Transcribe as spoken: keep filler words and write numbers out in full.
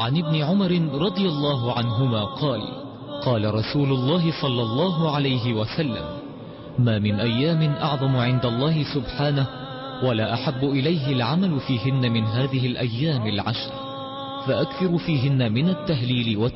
عن ابن عمر رضي الله عنهما قال قال رسول الله صلى الله عليه وسلم: ما من أيام أعظم عند الله سبحانه ولا أحب إليه العمل فيهن من هذه الأيام العشر، فأكثر فيهن من التهليل والتهليل